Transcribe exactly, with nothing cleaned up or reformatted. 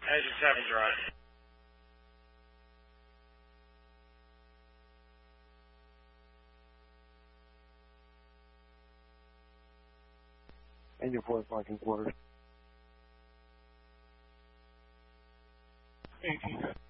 eighty-seven Drive. And your fourth parking quarters. eighteen.